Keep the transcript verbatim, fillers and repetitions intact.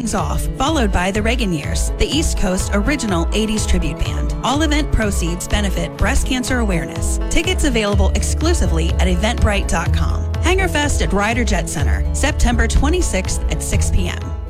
Legs Off, followed by The Reagan Years, the East Coast original eighties tribute band. All event proceeds benefit breast cancer awareness. Tickets available exclusively at eventbrite dot com. Hangerfest at Ryder Jet Center, September twenty-sixth at six p.m.